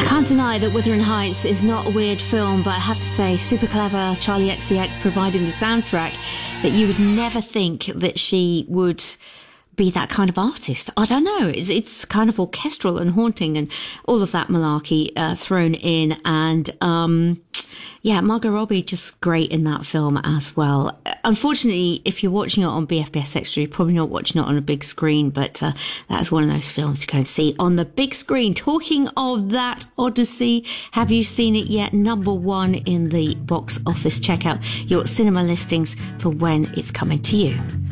Can't deny that Wuthering Heights is not a weird film, but I have to say, super clever Charlie XCX providing the soundtrack that you would never think that she would be that kind of artist. I don't know. It's kind of orchestral and haunting and all of that malarkey thrown in. And Margot Robbie just great in that film as well. Unfortunately, if you're watching it on BFBS Extra, you're probably not watching it on a big screen, but that is one of those films to go and see on the big screen. Talking of that Odyssey, have you seen it yet? Number 1 in the box office. Check out your cinema listings for when it's coming to you.